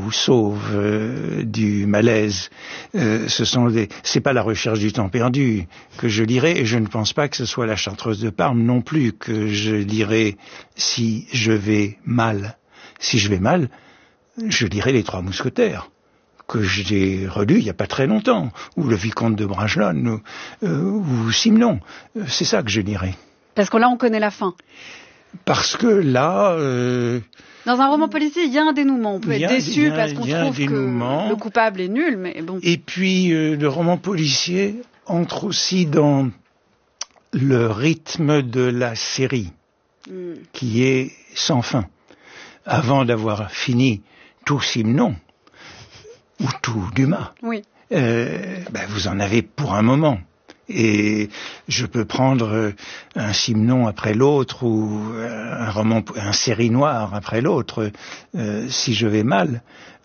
vous sauve du malaise. C'est pas La recherche du temps perdu que je lirai, et je ne pense pas que ce soit La Chartreuse de Parme non plus que je lirai si je vais mal. Si je vais mal, je lirai Les Trois Mousquetaires, que j'ai relu il n'y a pas très longtemps, ou Le Vicomte de Bragelonne, ou Simenon. C'est ça que je lirai. Parce que là, on connaît la fin. Parce que là... Dans un roman policier, il y a un dénouement. On peut être déçu parce qu'on trouve que le coupable est nul, mais bon. Et puis, le roman policier entre aussi dans le rythme de la série, qui est sans fin. Avant d'avoir fini tout Simenon, ou tout Dumas, oui. Vous en avez pour un moment. Et je peux prendre un Simenon après l'autre, ou un série noire après l'autre, si je vais mal,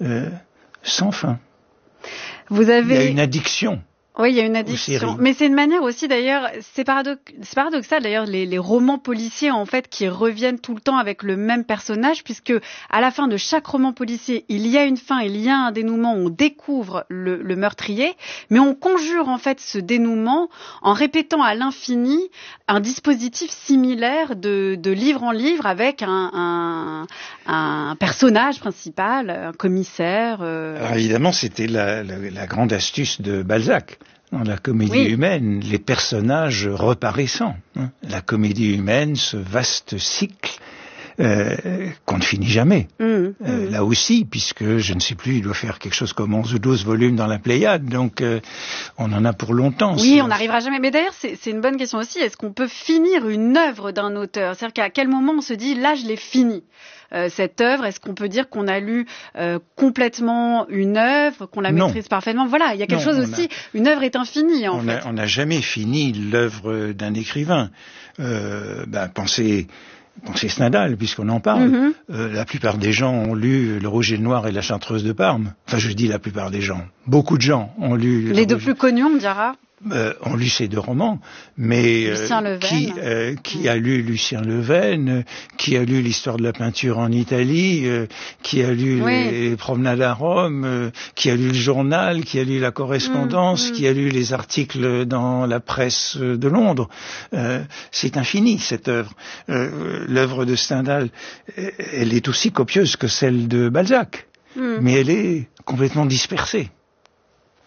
sans fin. Il y a une addiction. Oui, il y a une addiction. Mais c'est une manière aussi, d'ailleurs, c'est paradoxal, d'ailleurs, les romans policiers, en fait, qui reviennent tout le temps avec le même personnage, puisque à la fin de chaque roman policier, il y a une fin, il y a un dénouement, on découvre le meurtrier, mais on conjure, en fait, ce dénouement en répétant à l'infini un dispositif similaire de livre en livre avec un personnage principal, un commissaire. Alors évidemment, c'était la grande astuce de Balzac. Dans la comédie humaine, les personnages reparaissants. La comédie humaine, ce vaste cycle qu'on ne finit jamais. Là aussi, puisque, je ne sais plus, il doit faire quelque chose comme 11 ou 12 volumes dans la Pléiade, donc on en a pour longtemps. Oui, on n'arrivera jamais. Mais d'ailleurs, c'est une bonne question aussi. Est-ce qu'on peut finir une œuvre d'un auteur ? C'est-à-dire qu'à quel moment on se dit, là, je l'ai fini cette œuvre, est-ce qu'on peut dire qu'on a lu complètement une œuvre, qu'on la maîtrise parfaitement ? Voilà, il y a quelque chose aussi, une œuvre est infinie en fait. On n'a jamais fini l'œuvre d'un écrivain. Pensez Stendhal, puisqu'on en parle. La plupart des gens ont lu Le Rouge et le Noir et La Chartreuse de Parme. Enfin, je dis la plupart des gens. Beaucoup de gens ont lu... Les deux plus connus, on me dira. ont lu ces deux romans, mais qui a lu Lucien Levesne, qui a lu l'histoire de la peinture en Italie, qui a lu les promenades à Rome, qui a lu le journal, qui a lu la correspondance, qui a lu les articles dans la presse de Londres. C'est infini, cette œuvre. L'œuvre de Stendhal, elle est aussi copieuse que celle de Balzac, mais elle est complètement dispersée.